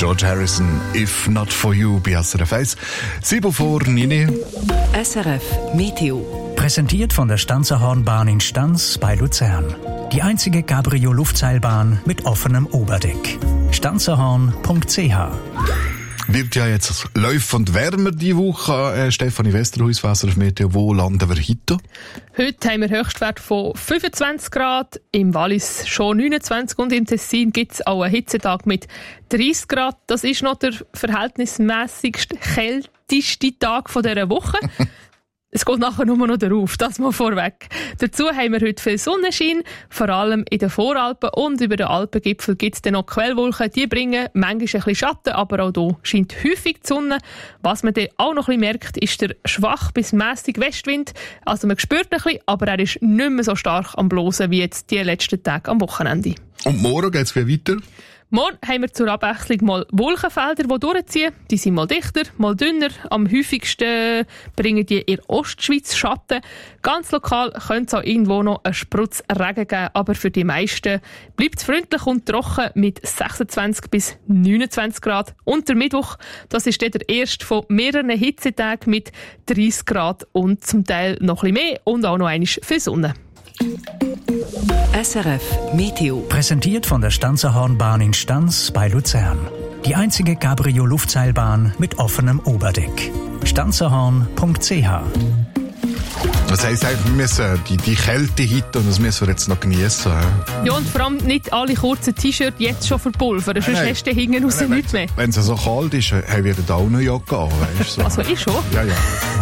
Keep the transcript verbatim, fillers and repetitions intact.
George Harrison, «If Not For You» bei S R F eins. sieben vor neun. S R F Meteo. Präsentiert von der Stanzerhornbahn in Stanz bei Luzern. Die einzige Cabrio-Luftseilbahn mit offenem Oberdeck. stanzerhorn punkt c h. Wird ja jetzt laufend wärmer diese Woche. Äh, Stefanie Westerhuis, S R F Meteo, wo landen wir heute? Heute haben wir Höchstwert von fünfundzwanzig Grad, im Wallis schon neunundzwanzig und im Tessin gibt es auch einen Hitzetag mit dreißig Grad. Das ist noch der verhältnismäßigste kälteste Tag dieser Woche. Es geht nachher nur noch darauf, das mal vorweg. Dazu haben wir heute viel Sonnenschein, vor allem in den Voralpen und über den Alpengipfel gibt es dann noch Quellwolken. Die bringen manchmal ein bisschen Schatten, aber auch hier scheint häufig die Sonne. Was man dann auch noch ein bisschen merkt, ist der schwach bis mäßig Westwind. Also man spürt ein bisschen, aber er ist nicht mehr so stark am Blosen wie jetzt die letzten Tage am Wochenende. Und morgen geht es wieder weiter? Morgen haben wir zur Abwechslung mal Wolkenfelder, die durchziehen. Die sind mal dichter, mal dünner. Am häufigsten bringen die in der Ostschweiz Schatten. Ganz lokal könnte es auch irgendwo noch einen Sprutz Regen geben, aber für die meisten bleibt es freundlich und trocken mit sechsundzwanzig bis neunundzwanzig Grad. Und der Mittwoch, das ist dann der erste von mehreren Hitzetagen mit dreißig Grad und zum Teil noch ein bisschen mehr und auch noch einmal viel Sonne. S R F Meteo. Präsentiert von der Stanzerhornbahn in Stanz bei Luzern. Die einzige Cabrio-Luftseilbahn mit offenem Oberdeck. stanzerhorn punkt c h. Das heisst einfach, wir müssen die, die Kälte hitten und das müssen wir jetzt noch genießen. Ja, und vor allem nicht alle kurzen T-Shirts jetzt schon verpulvern, sonst Nein. hast du hinten raus nichts mehr. Wenn es so kalt ist, haben wir da auch eine Jacke an, weißt du? So. Also ich schon. Ja, ja.